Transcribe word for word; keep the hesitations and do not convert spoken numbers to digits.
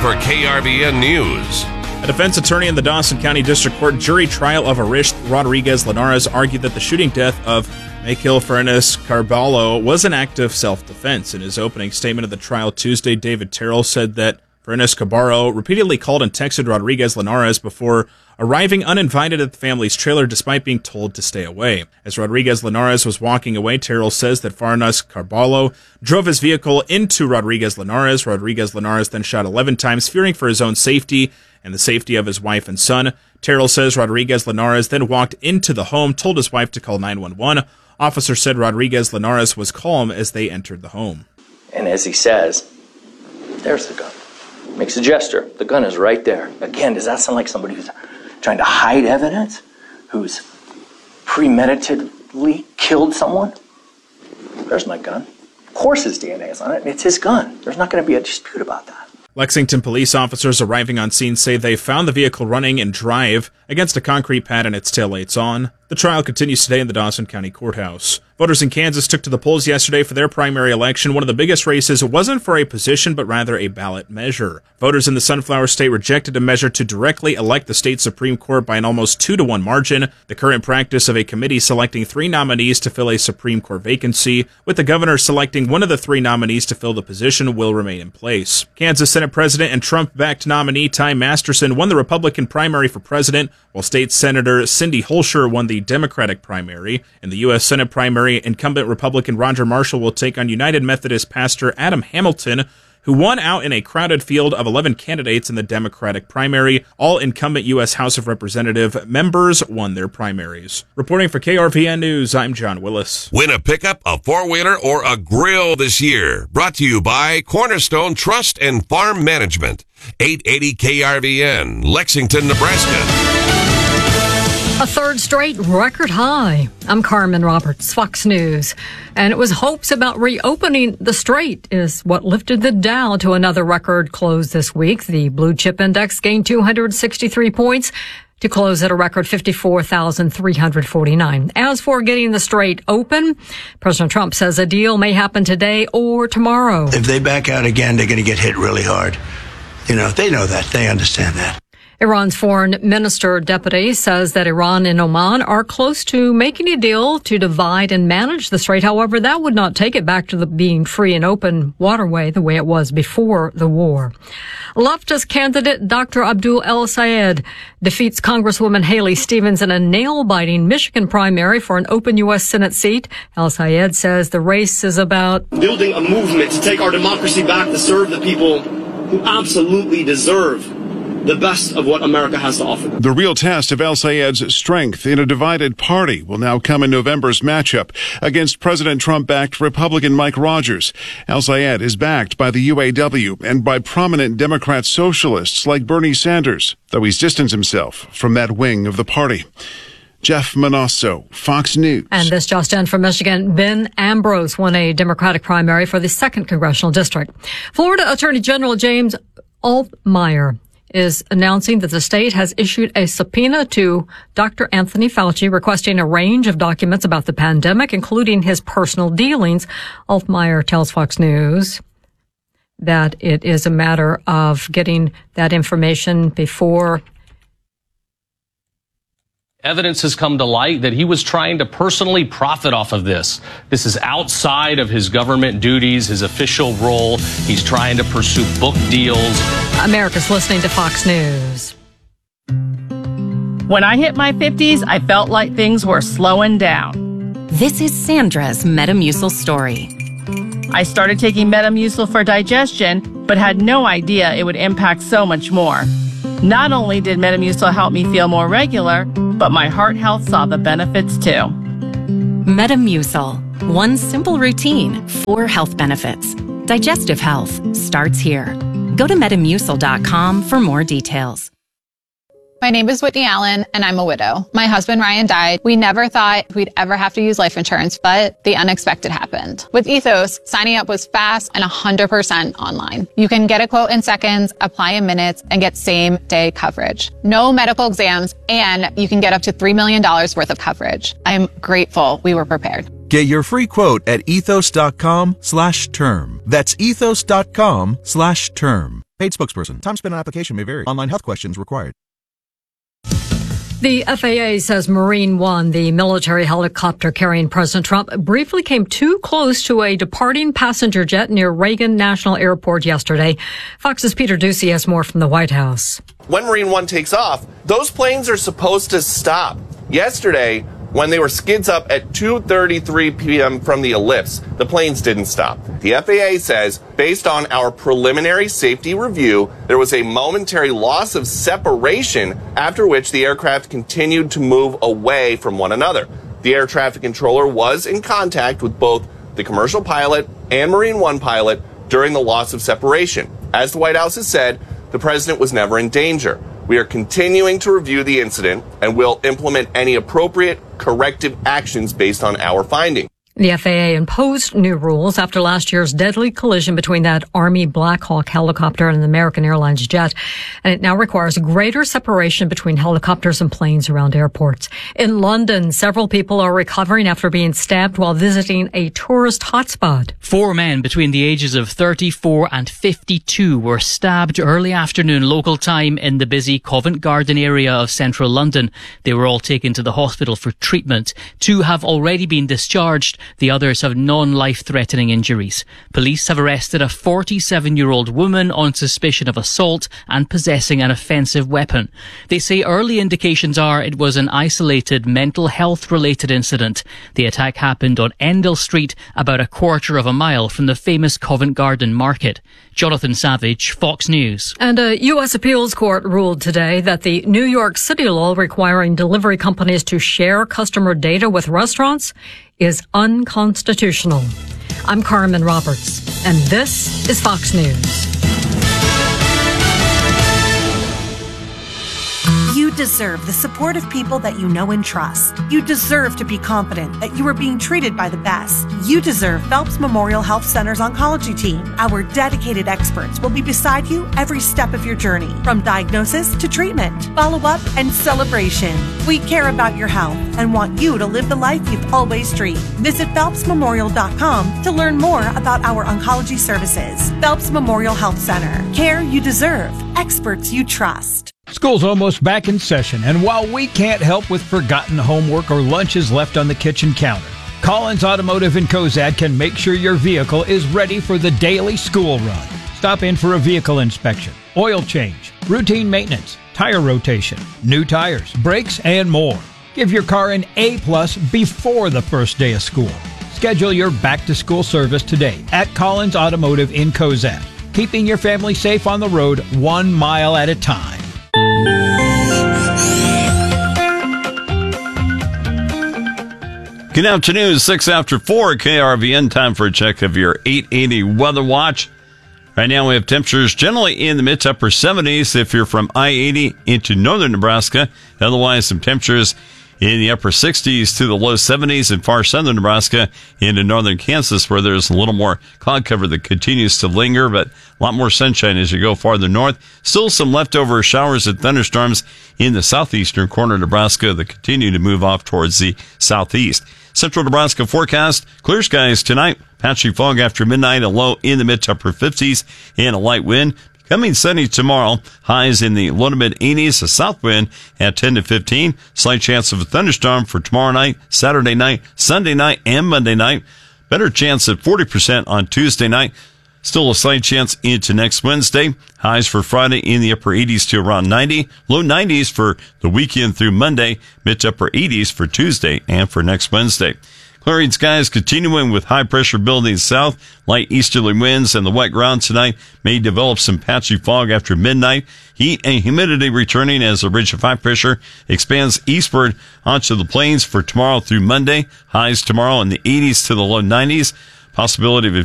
for K R V N News. A defense attorney in the Dawson County District Court jury trial of Arish Rodriguez Linares argued that the shooting death of Michael Fernandez Carballo was an act of self-defense. In his opening statement of the trial Tuesday, David Terrell said that Fernandez Carballo repeatedly called and texted Rodriguez Linares before arriving uninvited at the family's trailer despite being told to stay away. As Rodriguez Linares was walking away, Terrell says that Fernandez Carballo drove his vehicle into Rodriguez Linares. Rodriguez Linares then shot eleven times, fearing for his own safety and the safety of his wife and son. Terrell says Rodriguez Linares then walked into the home, told his wife to call nine one one. Officer said Rodriguez Linares was calm as they entered the home. And as he says, there's the gun. Makes a gesture. The gun is right there. Again, does that sound like somebody who's trying to hide evidence? Who's premeditatedly killed someone? There's my gun. Of course his D N A is on it. It's his gun. There's not going to be a dispute about that. Lexington police officers arriving on scene say they found the vehicle running in drive against a concrete pad and its taillights on. The trial continues today in the Dawson County Courthouse. Voters in Kansas took to the polls yesterday for their primary election. One of the biggest races wasn't for a position, but rather a ballot measure. Voters in the Sunflower State rejected a measure to directly elect the state Supreme Court by an almost two to one margin. The current practice of a committee selecting three nominees to fill a Supreme Court vacancy, with the governor selecting one of the three nominees to fill the position, will remain in place. Kansas Senate President and Trump-backed nominee Ty Masterson won the Republican primary for president, while State Senator Cindy Holscher won the Democratic primary. In the U S Senate primary, incumbent Republican Roger Marshall will take on United Methodist pastor Adam Hamilton, who won out in a crowded field of eleven candidates in the Democratic primary. All incumbent U S House of Representative members won their primaries. Reporting for K R V N News, I'm John Willis. Win a pickup, a four-wheeler, or a grill this year. Brought to you by Cornerstone Trust and Farm Management. eight eighty K R V N, Lexington, Nebraska. A third straight record high. I'm Carmen Roberts, Fox News. And it was hopes about reopening the strait is what lifted the Dow to another record close this week. The blue chip index gained two hundred sixty-three points to close at a record fifty-four thousand three hundred forty-nine. As for getting the strait open, President Trump says a deal may happen today or tomorrow. If they back out again, they're going to get hit really hard. You know, they know that. They understand that. Iran's foreign minister deputy says that Iran and Oman are close to making a deal to divide and manage the strait. However, that would not take it back to the being free and open waterway the way it was before the war. Leftist candidate Doctor Abdul El-Sayed defeats Congresswoman Haley Stevens in a nail-biting Michigan primary for an open U S Senate seat. El-Sayed says the race is about building a movement to take our democracy back, to serve the people who absolutely deserve the best of what America has to offer. The real test of El-Sayed's strength in a divided party will now come in November's matchup against President Trump-backed Republican Mike Rogers. El-Sayed is backed by the U A W and by prominent Democrat socialists like Bernie Sanders, though he's distanced himself from that wing of the party. Jeff Manasso, Fox News. And this just in from Michigan, Ben Ambrose won a Democratic primary for the second congressional district. Florida Attorney General James Altmaier is announcing that the state has issued a subpoena to Doctor Anthony Fauci requesting a range of documents about the pandemic, including his personal dealings. Altmaier tells Fox News that it is a matter of getting that information before evidence has come to light that he was trying to personally profit off of this. This is outside of his government duties, his official role. He's trying to pursue book deals. America's listening to Fox News. When I hit my fifties, I felt like things were slowing down. This is Sandra's Metamucil story. I started taking Metamucil for digestion, but had no idea it would impact so much more. Not only did Metamucil help me feel more regular, but my heart health saw the benefits too. Metamucil. One simple routine, four health benefits. Digestive health starts here. Go to metamucil dot com for more details. My name is Whitney Allen, and I'm a widow. My husband, Ryan, died. We never thought we'd ever have to use life insurance, but the unexpected happened. With Ethos, signing up was fast and one hundred percent online. You can get a quote in seconds, apply in minutes, and get same-day coverage. No medical exams, and you can get up to three million dollars worth of coverage. I'm grateful we were prepared. Get your free quote at ethos.com slash term. That's ethos.com slash term. Paid spokesperson. Time spent on application may vary. Online health questions required. The F A A says Marine One, the military helicopter carrying President Trump, briefly came too close to a departing passenger jet near Reagan National Airport yesterday. Fox's Peter Ducey has more from the White House. When Marine One takes off, those planes are supposed to stop. Yesterday, when they were skids up at two thirty-three p.m. from the ellipse, the planes didn't stop. The F A A says, based on our preliminary safety review, there was a momentary loss of separation, after which the aircraft continued to move away from one another. The air traffic controller was in contact with both the commercial pilot and Marine One pilot during the loss of separation. As the White House has said, the president was never in danger. We are continuing to review the incident and will implement any appropriate corrective actions based on our findings. The F A A imposed new rules after last year's deadly collision between that Army Black Hawk helicopter and an American Airlines jet, and it now requires greater separation between helicopters and planes around airports. In London, several people are recovering after being stabbed while visiting a tourist hotspot. Four men between the ages of thirty-four and fifty-two were stabbed early afternoon local time in the busy Covent Garden area of central London. They were all taken to the hospital for treatment. Two have already been discharged. The others have non-life-threatening injuries. Police have arrested a forty-seven-year-old woman on suspicion of assault and possessing an offensive weapon. They say early indications are it was an isolated mental health-related incident. The attack happened on Endell Street, about a quarter of a mile from the famous Covent Garden Market. Jonathan Savage, Fox News. And a U S appeals court ruled today that the New York City law requiring delivery companies to share customer data with restaurants is unconstitutional. I'm Carmen Roberts, and this is Fox News. You deserve the support of people that you know and trust. You deserve to be confident that you are being treated by the best. You deserve Phelps Memorial Health Center's oncology team. Our dedicated experts will be beside you every step of your journey, from diagnosis to treatment, follow-up, and celebration. We care about your health and want you to live the life you've always dreamed. Visit phelps memorial dot com to learn more about our oncology services. Phelps Memorial Health Center. Care you deserve. Experts you trust. School's almost back in session, and while we can't help with forgotten homework or lunches left on the kitchen counter, Collins Automotive in Cozad can make sure your vehicle is ready for the daily school run. Stop in for a vehicle inspection, oil change, routine maintenance, tire rotation, new tires, brakes, and more. Give your car an A-plus before the first day of school. Schedule your back-to-school service today at Collins Automotive in Cozad, keeping your family safe on the road one mile at a time. Good afternoon, six after four, K R V N. Time for a check of your eight eighty Weather Watch. Right now we have temperatures generally in the mid to upper seventies if you're from I eighty into northern Nebraska. Otherwise, some temperatures in the upper sixties to the low seventies in far southern Nebraska into northern Kansas, where there's a little more cloud cover that continues to linger, but a lot more sunshine as you go farther north. Still some leftover showers and thunderstorms in the southeastern corner of Nebraska that continue to move off towards the southeast. Central Nebraska forecast, clear skies tonight, patchy fog after midnight, a low in the mid to upper fifties, and a light wind. Coming sunny tomorrow, highs in the low to mid eighties, a south wind at ten to fifteen. Slight chance of a thunderstorm for tomorrow night, Saturday night, Sunday night, and Monday night. Better chance at forty percent on Tuesday night. Still a slight chance into next Wednesday. Highs for Friday in the upper eighties to around ninety. Low nineties for the weekend through Monday. Mid to upper eighties for Tuesday and for next Wednesday. Clearing skies continuing with high pressure building south. Light easterly winds and the wet ground tonight may develop some patchy fog after midnight. Heat and humidity returning as the ridge of high pressure expands eastward onto the plains for tomorrow through Monday. Highs tomorrow in the eighties to the low nineties. Possibility of a